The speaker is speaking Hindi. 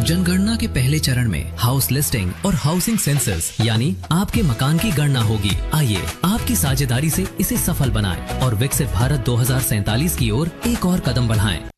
जनगणना के पहले चरण में हाउस लिस्टिंग और हाउसिंग सेंसस यानी आपके मकान की गणना होगी। आइए आपकी साझेदारी से इसे सफल बनाएं और विकसित भारत 2047 की ओर एक और कदम बढ़ाएं।